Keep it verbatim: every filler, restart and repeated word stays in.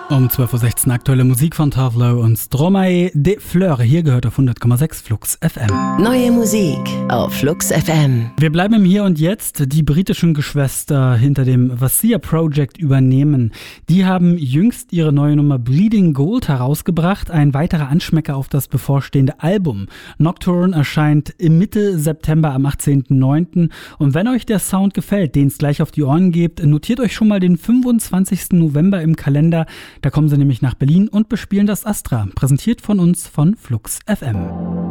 Um zwölf Uhr sechzehn aktuelle Musik von Tavlo und Stromae de Fleur. Hier gehört auf hundert Komma sechs Flux F M. Neue Musik auf Flux F M. Wir bleiben im Hier und Jetzt. Die britischen Geschwister hinter dem Vassia Project übernehmen. Die haben jüngst ihre neue Nummer Bleeding Gold herausgebracht. Ein weiterer Anschmecker auf das bevorstehende Album. Nocturne erscheint im Mitte September am achtzehnten neunten Und wenn euch der Sound gefällt, den es gleich auf die Ohren gebt, notiert euch schon mal den fünfundzwanzigsten November im Kalender. Da kommen sie nämlich nach Berlin und bespielen das Astra. Präsentiert von uns von Flux F M.